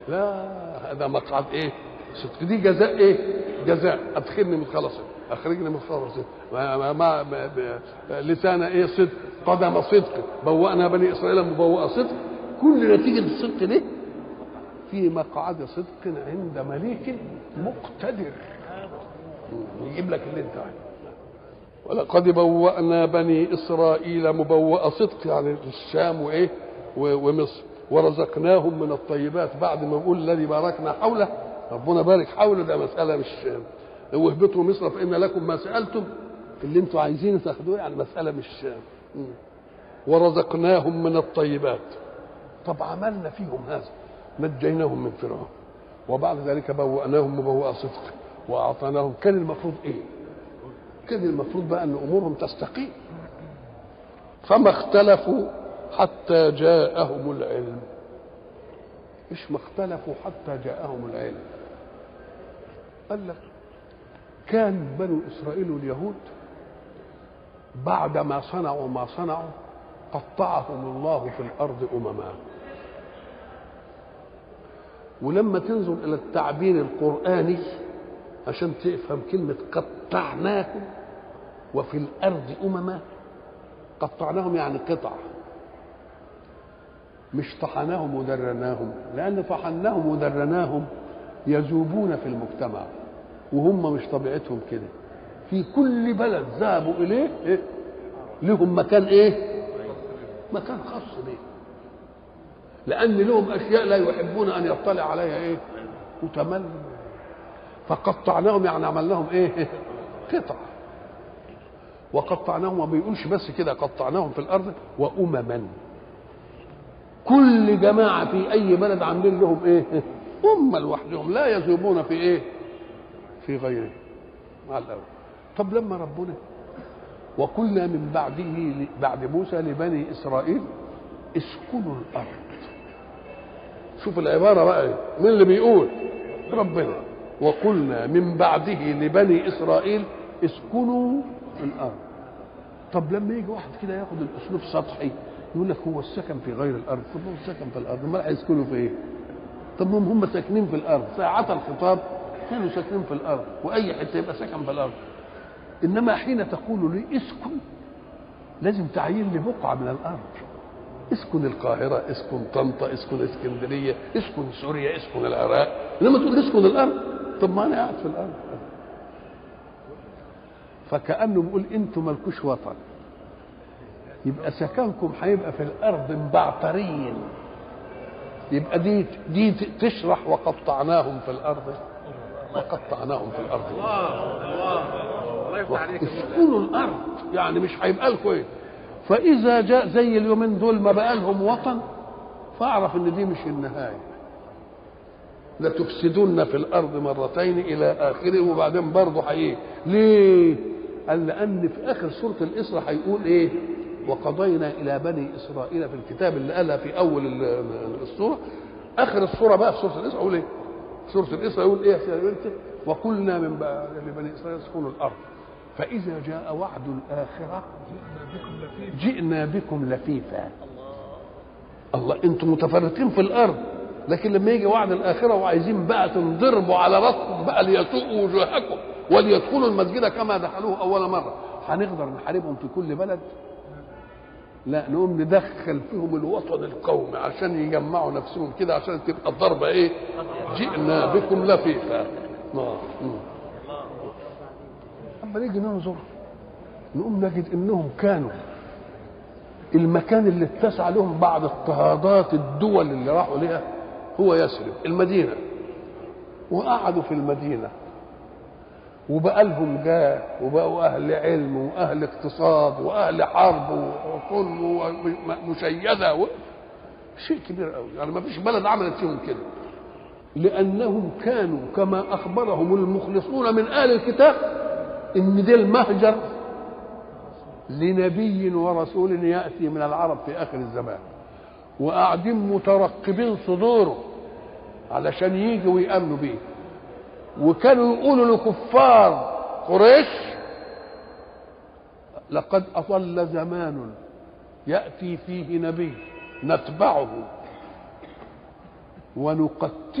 لا، هذا مقعد ايه؟ صدق. دي جزاء ايه؟ جزاء. ادخلني من خلص، اخرجني من خلص. لسان ايه؟ صدق. قدم صدق. بوأنا بني اسرائيل مبوأ صدق. كل نتيجه الصدق دي في مقعد صدق عند مليك مقتدر يجيب لك اللي انت عايزه. ولقد بوأنا بني اسرائيل مبوأ صدق، يعني الشام وايه ومصر، ورزقناهم من الطيبات. بعد ما بقول الذي باركنا حوله، ربنا بارك حوله، ده مسألة مش واهبطوا مصر فإن لكم ما سألتم، اللي انتم عايزينه تاخدوه، يعني مسألة مش ورزقناهم من الطيبات. طب عملنا فيهم هذا، نجيناهم من فرعون، وبعد ذلك بوأناهم مبوأ صدق وأعطيناهم. كان المفروض ايه؟ كان المفروض بقى ان امورهم تستقيم. فما اختلفوا حتى جاءهم العلم. مش ما اختلفوا حتى جاءهم العلم، قال لك كان بنو اسرائيل واليهود بعد ما صنعوا ما صنعوا قطعهم الله في الارض امما. ولما تنظر الى التعبير القراني عشان تفهم كلمه قطعناهم وفي الارض امما، قطعناهم يعني قطع، مش طحناهم ودرناهم، لان طحناهم ودرناهم يذوبون في المجتمع، وهم مش طبيعتهم كده. في كل بلد ذهبوا اليه لهم مكان ايه؟ مكان خاص به، لان لهم اشياء لا يحبون ان يطلع عليها ايه؟ متمل. فقطعناهم يعني عملناهم ايه؟ قطع. وقطعناهم ما بيقولش بس كده، قطعناهم في الارض وامما. كل جماعه في اي بلد عاملين لهم ايه؟ امه لوحدهم لا يذوبون في ايه؟ في غيره مع الاول. طب لما ربنا وقلنا من بعده بعد موسى لبني اسرائيل اسكنوا الارض. شوف العباره بقى ايه؟ مين اللي بيقول؟ ربنا. وقلنا من بعده لبني اسرائيل اسكنوا الارض. طب لما يجي واحد كده ياخد الاسلوب سطحي يقول لك هو السكن في غير الارض. طب هو السكن في الارض، امال هيسكنوا في ايه؟ طب هم ساكنين في الارض ساعة الخطاب، كانوا ساكنين في الارض، واي حته يبقى سكن في الارض. انما حين تقول لي اسكن لازم تعيين لي بقعه من الارض. اسكن القاهره، اسكن طنطا، اسكن اسكندريه، اسكن سوريا، اسكن العراق. انما تقول اسكن الارض، طب ما انا قاعد في الارض. فكانه بيقول انتم مالكوش وطن، يبقى سكنكم هيبقى في الارض مبعترين. يبقى دي تشرح وقطعناهم في الارض، وقطعناهم في الارض. الله يفتح عليك. اسكنوا الارض يعني مش هيبقى لكم ايه. فاذا جاء زي اليومين دول ما بقى لهم وطن، فاعرف ان دي مش النهايه. لتفسدن في الارض مرتين الى اخره. وبعدين برضه هيجي ليه؟ قال لان في اخر سوره الاسراء هيقول ايه؟ وقضينا الى بني اسرائيل في الكتاب، اللي قالها في اول السوره. اخر السوره بقى في سوره الاسراء يقول ايه؟ سوره الاسراء يقول ايه يا بنتي؟ وقلنا من لبني اسرائيل اسكنوا الارض فاذا جاء وعد الاخره جئنا بكم لفيفا. الله، انتم متفرقين في الارض، لكن لما يجي وعد الاخره وعايزين بقى تنضربوا على راسكم بقى ليسوءوا وجوهكم وليدخلوا المسجد كما دخلوه اول مره، هنقدر نحاربهم في كل بلد؟ لا، نقوم ندخل فيهم الوطن القومي عشان يجمعوا نفسهم كده، عشان تبقى الضربه ايه؟ جئنا بكم لفيفا. اما نيجي ننظر نقوم نجد انهم كانوا المكان اللي اتسع لهم بعد اضطهادات الدول اللي راحوا لها هو يثرب المدينه. وقعدوا في المدينه وبقى لهم جاه، وبقوا اهل علم واهل اقتصاد واهل حرب وكل مشيده شيء كبير قوي. يعني ما فيش بلد عملت فيهم كده، لانهم كانوا كما اخبرهم المخلصون من اهل الكتاب ان ده المهجر لنبي ورسول ياتي من العرب في اخر الزمان، وقاعدين مترقبين صدوره علشان يجي ويامنوا بيه. وكانوا يقولوا لكفار قريش لقد أطل زمان يأتي فيه نبي نتبعه ونقتل